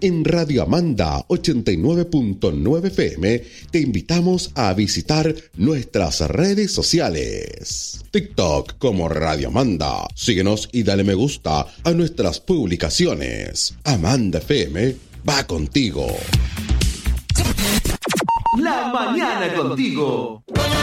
En Radio Amanda 89.9 FM te invitamos a visitar nuestras redes sociales. TikTok como Radio Amanda. Síguenos y dale me gusta a nuestras publicaciones. Amanda FM va contigo. La mañana contigo.